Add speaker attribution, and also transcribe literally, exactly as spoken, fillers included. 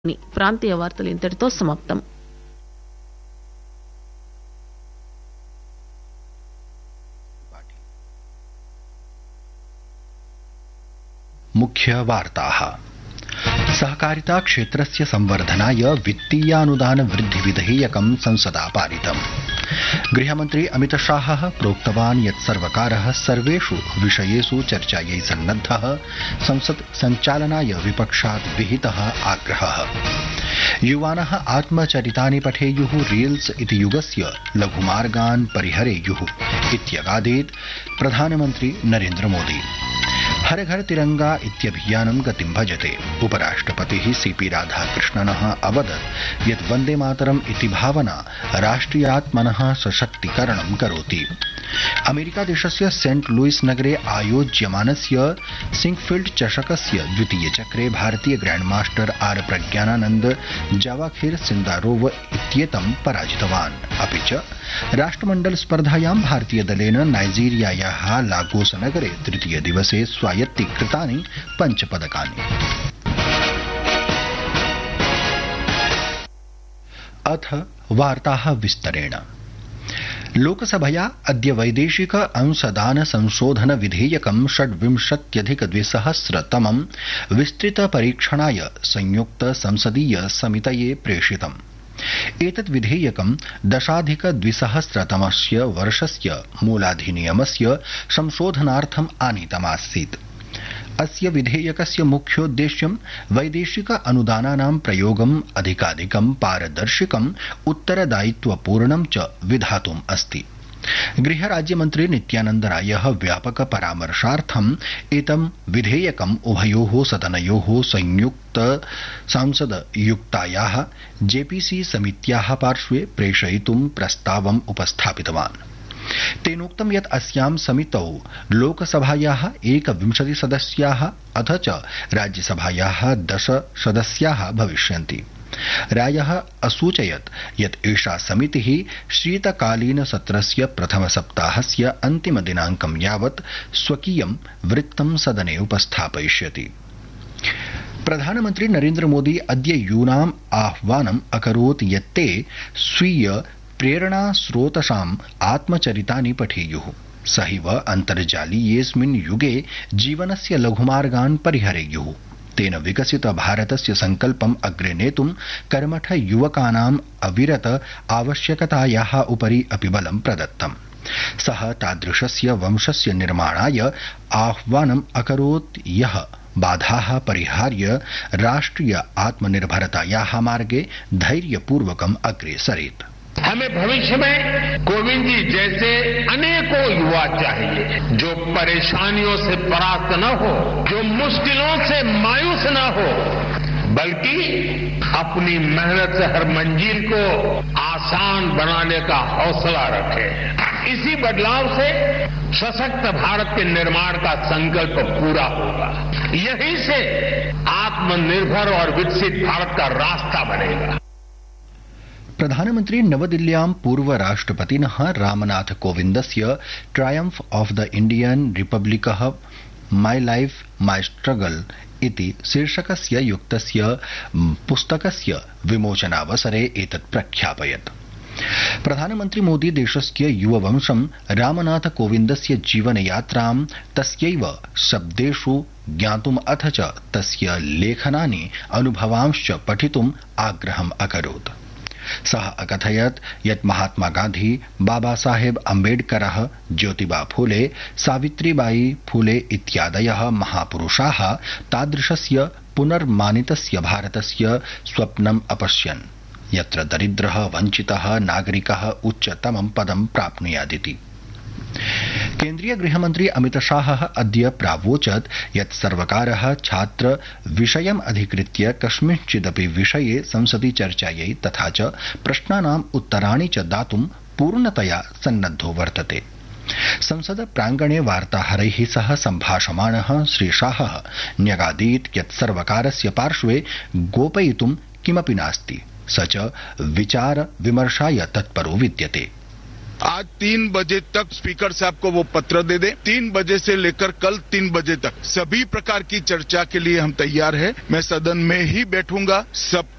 Speaker 1: ప్రాంతీయ వార్తలు ఇంతటితో సమాప్తం.
Speaker 2: मुख्य वार्ताः. सहकारिता क्षेत्रस्य संवर्धनाय वित्तीयानुदान वृद्धि विधेयकं संसदा पारितम्. गृहमन्त्री अमितशाहः प्रोक्तवान् यत् सर्वकारः सर्वेषु विषयेषु चर्चायै सन्नद्धः. संसत् सञ्चालनाय विपक्षात् विहितः आग्रहः. युवानः आत्मचरितानि पठेयुः, रील्स इति युगस्य लघुमार्गान् परिहरेयुः इत्यगादीत् प्रधानमन्त्री नरेन्द्र मोदी. हर घर तिरंगा इत्यभियानं गतिं भजते. उपराष्ट्रपतिः सीपी राधाकृष्णनः अवदत् यत् वन्दे मातरम् इति भावना राष्ट्रियात्मनः सशक्तीकरणं करोति. अमेरिकादेशस्य सेंट लुइस नगरे आयोज्यमानस्य सिंकफील्ड चषकस्य द्वितीय चक्रे भारतीय ग्रैंडमास्टर आर प्रज्ञानानंद जावाखिर सिंदारोव इत्येतं पराजितवान्. अपि च राष्ट्रमण्डल स्पर्धायां भारतीय दलेन नाइजीरियायाः लागोस नगरे तृतीय दिवसे स्वायत्तीकृतानि पञ्च पदकानि. अथ वार्ताः विस्तरेण. लोकसभया अद्य वैदेशिक अंशदान संशोधन विधेयकं षड्विंशत्यधिक द्विसहस्रतमं विस्तृत परीक्षणाय संयुक्त संसदीय समितये प्रेषितम्. एतत् विधेयकं दशाधिक द्विसहस्रतमस्य वर्षस्य मूलाधिनियमस्य संशोधनार्थम् आनीतमासीत्. अस्य विधेयकस्य मुख्योद्देश्यं वैदेशिक अनुदानानां प्रयोगम् अधिकाधिकं पारदर्शिकम् उत्तरदायित्वपूर्णं च विधातुम् अस्ति. गृहराज्यमन्त्री नित्यानन्द रायः व्यापक परामर्शार्थम् एतं विधेयकम् उभयोः सदनयोः संयुक्त संसदयुक्तायाः जेपीसी समित्याः पार्श्वे प्रेषयितुं प्रस्तावम् उपस्थापितवान्. तेनोक्तं यत् अस्यां समितौ लोकसभायाः एकविंशति सदस्याः अथ च राज्यसभायाः दश सदस्याः भविष्यन्ति. रायः असूचयत् यत् एषा समितिः शीतकालीन सत्रस्य प्रथमसप्ताहस्य अन्तिमदिनाङ्कं यावत् स्वकीयं वृत्तं सदने उपस्थापयिष्यति. प्रधानमन्त्री नरेन्द्र मोदी अद्य यूनाम् आह्वानम् अकरोत् यत् ते स्वीय प्रेरणास्रोतसाम् आत्मचरितानि पठेयुः. सहैव अन्तर्जालीयेऽस्मिन् युगे जीवनस्य लघुमार्गान् परिहरेयुः. तेन विकसित भारतस्य संकल्पम् अग्रे नेतुं कर्मठ युवकानाम् अविरत आवश्यकतायाः उपरि अपि बलं प्रदत्तम्. सः तादृशस्य वंशस्य निर्माणाय आह्वानम् अकरोत् यः बाधाः परिहार्य राष्ट्रिय आत्मनिर्भरतायाः मार्गे धैर्यपूर्वकम् अग्रे सरेत्.
Speaker 3: हमें भविष्य में कोविंद जी जैसे अनेकों युवा चाहिए जो परेशानियों से परास्त न हो, जो मुश्किलों से मायूस न हो, बल्कि अपनी मेहनत से हर मंजिल को आसान बनाने का हौसला रखे. इसी बदलाव से सशक्त भारत के निर्माण का संकल्प पूरा होगा. यहीं से आत्मनिर्भर और विकसित भारत का रास्ता बनेगा.
Speaker 2: प्रधानमन्त्री नवदिल्ल्यां पूर्व राष्ट्रपतिनः Ramnath कोविन्दस्य Triumph of the Indian रिपब्लिकः my life my struggle इति शीर्षकस्य युक्तस्य पुस्तकस्य विमोचनावसरे एतत् प्रख्यापयत्. प्रधानमन्त्री मोदी देशस्य युववंशं रामनाथ कोविन्दस्य जीवनयात्रां तस्यैव शब्देषु ज्ञातुम् अथ च तस्य लेखनानि अनुभवांश्च पठितुम् आग्रहम् अकरोत्. सः अकथयत् यत् महात्मा गान्धी, बाबा साहेब अम्बेडकरः, ज्योतिबा फूले, सावित्रीबाई फूले इत्यादयः महापुरुषाः तादृशस्य पुनर्मानितस्य भारतस्य स्वप्नम् अपश्यन् यत्र दरिद्रः वञ्चितः नागरिकः उच्चतमं पदं प्राप्नुयादिति. केन्द्रीय गृहमन्त्री अमितशाहः अद्य प्रावोचत् यत् सर्वकारः छात्र विषयम् अधिकृत्य कस्मिंश्चिदपि विषये संसदि चर्चायै तथा च प्रश्नानाम् उत्तराणि च दातुं पूर्णतया सन्नद्धो वर्तते. संसद प्रांगणे वार्ताहरैः सह सम्भाषमाणः श्रीशाहः न्यगादीत् यत् सर्वकारस्य पार्श्वे गोपयितुं किमपि नास्ति. स च विचार विमर्शाय तत्परो विद्यते.
Speaker 4: आज तीन बजे तक स्पीकर साहब को वो पत्र दे दें. तीन बजे से लेकर कल तीन बजे तक सभी प्रकार की चर्चा के लिए हम तैयार हैं. मैं सदन में ही बैठूंगा, सब